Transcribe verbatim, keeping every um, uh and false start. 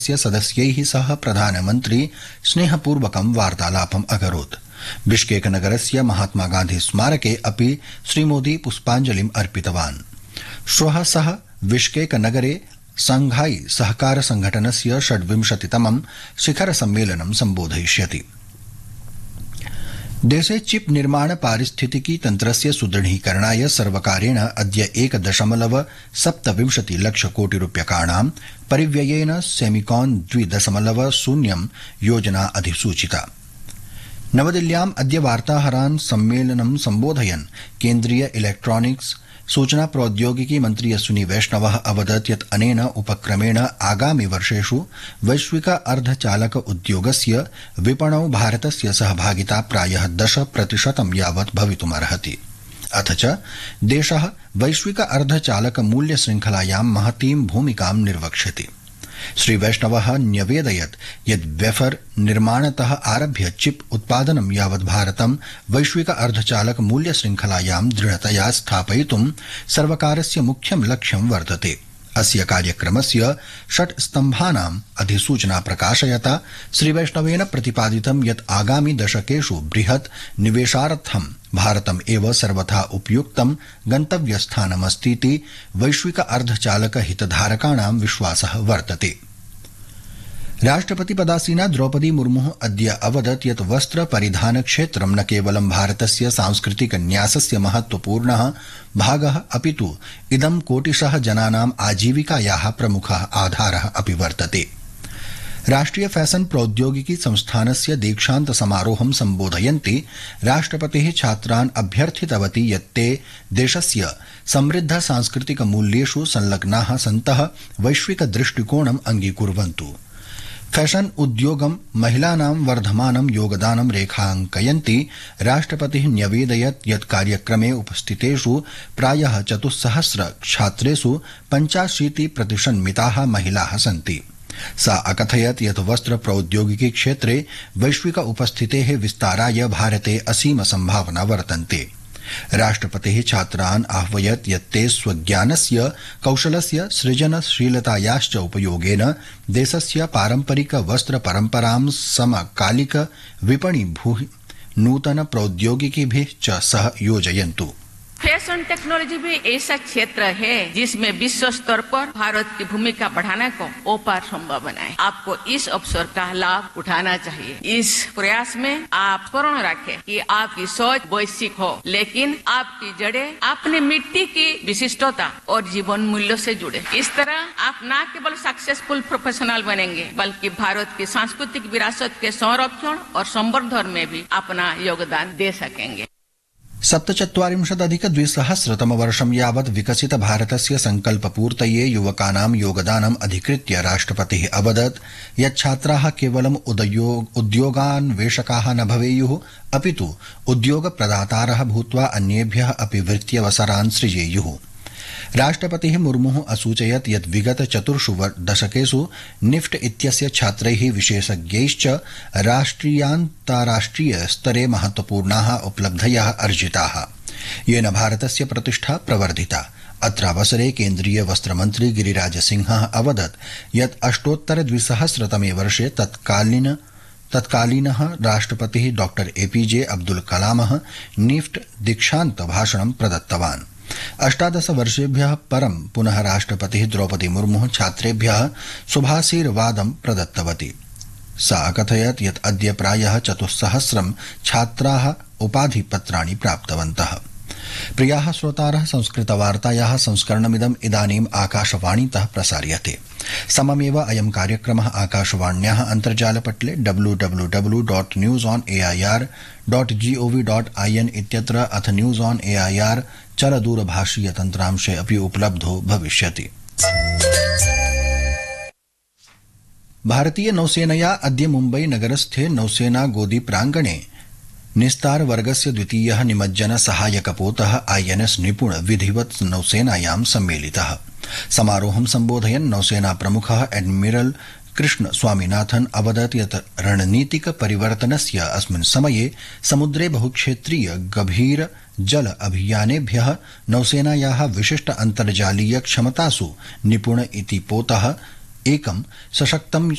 सदस्यैः सह प्रधानमन्त्री स्नेहपूर्वकं वार्तालापम् अकरोत्। बिश्केक नगरस्य महात्मा गांधी स्मारके अपि श्रीमोदी पुष्पाञ्जलिम् अर्पितवान्। श्वः सः बिश्केक नगरे शंघाई सहकार संघटनस्य षड्विंशतितमं शिखर सम्मेलनं सम्बोधयिष्यति। देशे चिप निर्माण पारिस्थितिकी तन्त्रस्य सुदृढीकरणाय सर्वकारेण अद्य एक दशमलव सप्तविंशति लक्ष कोटि रूप्यकाणां परिव्ययेन सेमिकॉन द्वि दशमलव शून्यं योजना अधिसूचिता। नवदिल्ल्याम् अद्य वार्ताहरान् सम्मेलनं सम्बोधयन् केन्द्रीय इलेक्ट्रॉनिक्स सूचना प्रौद्योगिकी मन्त्री अश्विनी वैष्णवः अवदत् यत् अनेन उपक्रमेण आगामि वर्षेषु वैश्विक अर्धचालक उद्योगस्य विपणौ भारतस्य सहभागिता प्रायः दश प्रतिशतं यावत् भवितुमर्हति। अथ च देशः वैश्विक अर्धचालक मूल्य श्रृंखलायां महतीं भूमिकां निर्वक्ष्यति। श्री वैष्णवः न्यवेदयत् यत् वेफर निर्माणतः आरभ्य चिप उत्पादनं यावत् भारतं वैश्विक अर्धचालक मूल्य श्रृंखलायां दृढतया स्थापयितुं सर्वकारस्य मुख्यं लक्ष्यं वर्तते। अस्य कार्यक्रमस्य षट् स्तम्भानाम् अधिसूचना प्रकाशयता श्री वैष्णवेन प्रतिपादितं यत् आगामि दशकेषु बृहत् निवेशार्थं भारतम् एव सर्वथा उपयुक्तं गन्तव्यस्थानमस्तीति वैश्विक अर्धचालक हितधारकाणां विश्वासः वर्तते। राष्ट्रपति पदासीना द्रौपदी मुर्मुः अद्य अवदत् यत् वस्त्र परिधान क्षेत्रं न केवलं भारतस्य सांस्कृतिक न्यासस्य महत्वपूर्णः भागः अपितु इदं कोटिशः जनानाम् आजीविकायाः प्रमुखः आधारः अपि वर्तते। राष्ट्रिय फैशन प्रौद्योगिकी संस्थानस्य दीक्षान्त समारोहं सम्बोधयन्ती राष्ट्रपतिः छात्रान् अभ्यर्थितवती यत् ते देशस्य समृद्ध सांस्कृतिक मूल्येषु संलग्नाः सन्तः वैश्विक दृष्टिकोणम् अङ्गीकुर्वन्तु। फैशन उद्योगं महिलानां वर्धमानं योगदानं रेखाङ्कयन्ती राष्ट्रपतिः न्यवेदयत् यत् कार्यक्रमे उपस्थितेषु प्रायः चतुस्सहस्र छात्रेषु पञ्चाशीति प्रतिशन्मिताः महिलाः सन्ति। सा अकथयत् यत् वस्त्र प्रौद्योगिकी क्षेत्रे वैश्विक उपस्थितेः विस्ताराय भारते असीम सम्भावना वर्तन्ते। राष्ट्रपतिः छात्रान् आह्वयत् यत् ते स्वज्ञानस्य कौशलस्य सृजनशीलतायाश्च उपयोगेन देशस्य पारम्परिक वस्त्र परम्परां समकालिक विपणि भूः नूतन प्रौद्योगिकीभिः च सह योजयन्तु। फैशन टेक्नोलॉजी भी ऐसा क्षेत्र है जिसमें विश्व स्तर पर भारत की भूमिका बढ़ाने को ओपार संभव बनाए। आपको इस अवसर का लाभ उठाना चाहिए। इस प्रयास में आप पूर्ण रखें कि आपकी सोच वैश्विक हो, लेकिन आपकी जड़ें अपनी मिट्टी की विशिष्टता और जीवन मूल्यों से जुड़े। इस तरह आप न केवल सक्सेसफुल प्रोफेशनल बनेंगे, बल्कि भारत की सांस्कृतिक विरासत के संरक्षण और संवर्धन में भी अपना योगदान दे सकेंगे। सप्तचत्वारिंशदधिक द्विसहस्रतमवर्षं यावत् विकसित भारतस्य संकल्पपूर्तये युवकानां योगदानम् अधिकृत्य राष्ट्रपतिः अवदत् यत् छात्राः केवलम् उद्योगान्वेषकाः न भवेयुः, अपितु उद्योगप्रदातारः भूत्वा अन्येभ्यः अपि वृत्त्यवसरान् सृजेयुः। राष्ट्रपतिः मुर्मुः असूचयत् यत् विगत चतुर्षु दशकेषु निफ्ट इत्यस्य छात्रैः विशेषज्ञैश्च राष्ट्रियान्ताराष्ट्रिय स्तरे महत्वपूर्णाः उपलब्धयः अर्जिताः, येन भारतस्य प्रतिष्ठा प्रवर्धिता। अत्रावसरे केन्द्रीय वस्त्रमन्त्री गिरिराज सिंहः अवदत् यत् अष्टोत्तर द्विसहस्रतमे वर्षे तत्कालीन तत्कालीनः राष्ट्रपतिः डॉक्टर एपीजे अब्दुल कलामः निफ्ट दीक्षान्त भाषणं प्रदत्तवान्। अष्टादश वर्षेभ्यः परं पुनः राष्ट्रपतिः द्रौपदी मुर्मुः छात्रेभ्यः शुभाशीर्वादं प्रदत्तवती। सा अकथयत् यत् अद्य प्रायः चतुस्सहस्रं छात्राः उपाधिपत्राणि प्राप्तवन्तः। प्रियाः श्रोतारः, संस्कृतवार्तायाः संस्करणमिदम् इदानीम् आकाशवाणीतः प्रसार्यते। सममेव अयं कार्यक्रमः आकाशवाण्याः अन्तर्जालपटले W W W dot news on A I R dot G O V dot I N इत्यत्र अथ news on A I R चलदूरभाषीय तन्त्रांशे अपि उपलब्धो भविष्यति। भारतीय नौसेनया अद्य मुम्बई नगरस्थे नौसेना गोदी प्राङ्गणे निस्तार वर्गस्य द्वितीयः निमज्जन सहायकपोतः आईएनएस निपुण विधिवत् नौसेनायां सम्मेलितः। समारोहं सम्बोधयन् नौसेना प्रमुखः एडमिरल कृष्ण स्वामीनाथन अवदत् यत् रणनीतिक परिवर्तनस्य अस्मिन् समये समुद्रे बहुक्षेत्रीय गभीर जल अभियानेभ्यः नौसेनायाः विशिष्ट अन्तर्जालीय क्षमतासु निपुण इति पोतः एकं सशक्तं